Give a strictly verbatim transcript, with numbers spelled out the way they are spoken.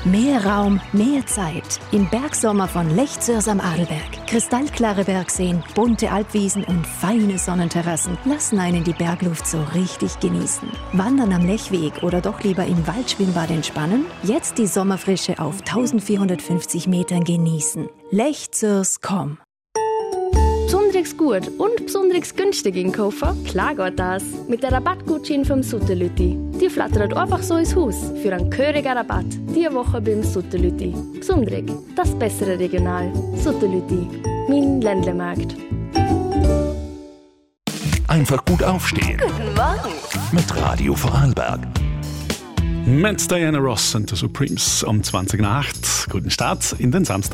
Mehr Raum, mehr Zeit. Im Bergsommer von Lechzürs am Adelberg. Kristallklare Bergseen, bunte Alpwiesen und feine Sonnenterrassen lassen einen die Bergluft so richtig genießen. Wandern am Lechweg oder doch lieber im Waldschwimmbad entspannen? Jetzt die Sommerfrische auf eintausendvierhundertfünfzig Metern genießen. Lechzürs Punkt com. Besonders gut und besonders günstig einkaufen? Klar geht das. Mit der Rabattgutschein vom Sutterlütti. Die flattert einfach so ins Haus für einen gehörigen Rabatt. Diese Woche beim Sutterlütti. Besonders, das bessere Regional. Sutterlütti. Mein Ländlemarkt. Einfach gut aufstehen. Guten Morgen. Mit Radio Vorarlberg. Mit Diana Ross und The Supremes um zwanzig nach acht. Guten Start in den Samstag.